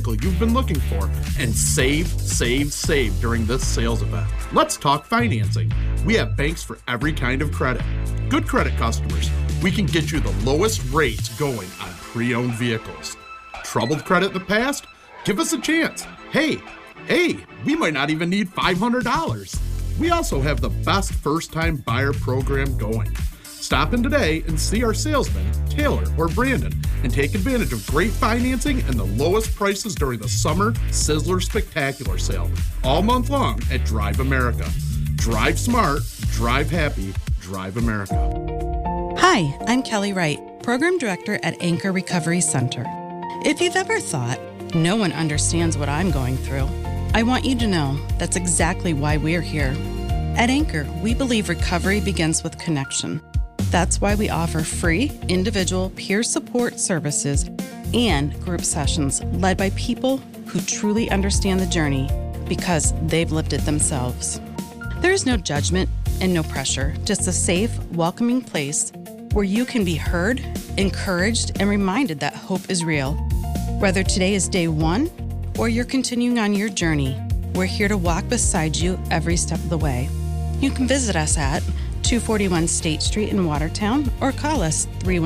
you've been looking for and save during this sales event. Let's talk financing. We have banks for every kind of credit. Good credit customers, we can get you the lowest rates going on pre-owned vehicles. Troubled credit in the past? Give us a chance. Hey, we might not even need $500. We also have the best first-time buyer program going. Stop in today and see our salesmen, Taylor or Brandon, and take advantage of great financing and the lowest prices during the Summer Sizzler Spectacular Sale, all month long at Drive America. Drive smart, drive happy, Drive America. Hi, I'm Kelly Wright, Program Director at Anchor Recovery Center. If you've ever thought, no one understands what I'm going through, I want you to know that's exactly why we're here. At Anchor, we believe recovery begins with connection. That's why we offer free individual peer support services and group sessions led by people who truly understand the journey because they've lived it themselves. There is no judgment and no pressure, just a safe, welcoming place where you can be heard, encouraged, and reminded that hope is real. Whether today is day one or you're continuing on your journey, we're here to walk beside you every step of the way. You can visit us at 241 State Street in Watertown or call us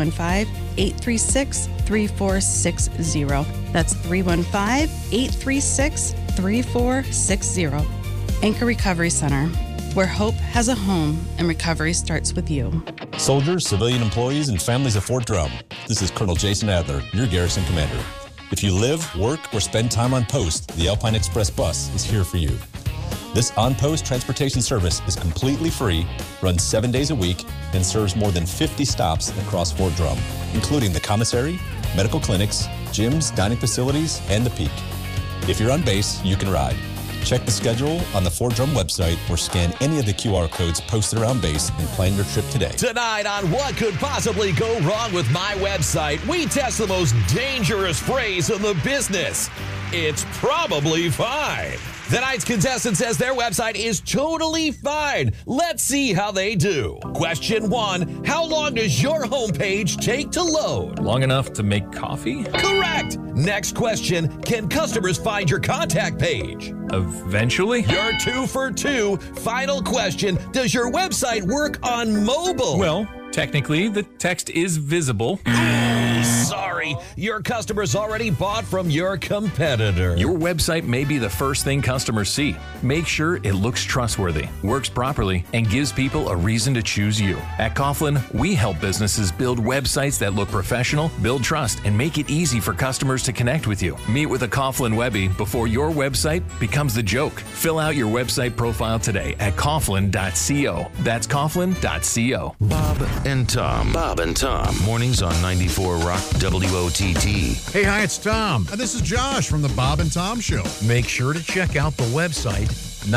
315-836-3460. That's 315-836-3460. Anchor Recovery Center, where hope has a home and recovery starts with you. Soldiers, civilian employees, and families of Fort Drum. This is Colonel Jason Adler, your garrison commander. If you live, work, or spend time on post, the Alpine Express bus is here for you. This on-post transportation service is completely free, runs 7 days a week, and serves more than 50 stops across Fort Drum, including the commissary, medical clinics, gyms, dining facilities, and the Peak. If you're on base, you can ride. Check the schedule on the Fort Drum website or scan any of the QR codes posted around base and plan your trip today. Tonight on What Could Possibly Go Wrong with My Website, we test the most dangerous phrase in the business. It's probably fine. Tonight's contestant says their website is totally fine. Let's see how they do. Question 1. How long does your homepage take to load? Long enough to make coffee? Correct. Next question. Can customers find your contact page? Eventually. You're 2 for 2. Final question. Does your website work on mobile? Well, technically, the text is visible. Sorry, your customers already bought from your competitor. Your website may be the first thing customers see. Make sure it looks trustworthy, works properly, and gives people a reason to choose you. At Coughlin, we help businesses build websites that look professional, build trust, and make it easy for customers to connect with you. Meet with a Coughlin Webby before your website becomes the joke. Fill out your website profile today at coughlin.co. That's coughlin.co. Bob and Tom. Bob and Tom. Mornings on 94 Rock WOTT. Hey, hi, it's Tom. And this is Josh from the Bob and Tom Show. Make sure to check out the website,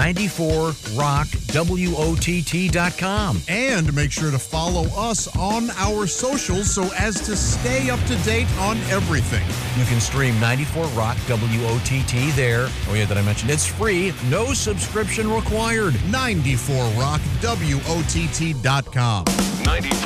94rockwott.com. And make sure to follow us on our socials so as to stay up to date on everything. You can stream 94 Rock WOTT there. Oh, yeah, that I mentioned. It's free. No subscription required. 94rockwott.com. 94